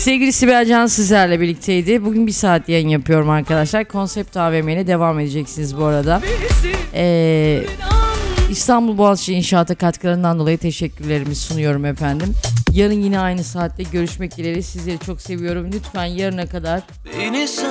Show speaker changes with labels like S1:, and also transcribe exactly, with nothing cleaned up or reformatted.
S1: Sevgili Sibel Can sizlerle birlikteydi. Bugün bir saat yayın yapıyorum arkadaşlar. Konsept A V M ile devam edeceksiniz bu arada. Ee, İstanbul Boğaziçi İnşaat'a katkılarından dolayı teşekkürlerimi sunuyorum efendim. Yarın yine aynı saatte görüşmek dileğiyle. Sizleri çok seviyorum. Lütfen yarına kadar